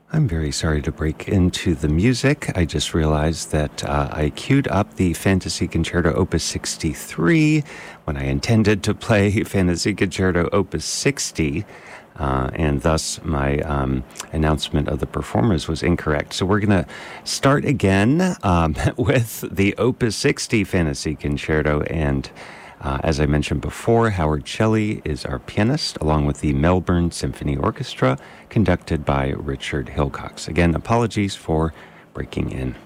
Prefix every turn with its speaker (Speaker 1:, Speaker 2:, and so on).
Speaker 1: I'm very sorry to break into the music. I just realized that I queued up the Fantasy Concerto Opus 63 when I intended to play Fantasy Concerto Opus 60, and thus my announcement of the performers was incorrect. So we're going to start again with the Opus 60 Fantasy Concerto, and as I mentioned before, Howard Shelley is our pianist, along with the Melbourne Symphony Orchestra, conducted by Richard Hilcox. Again, apologies for breaking in.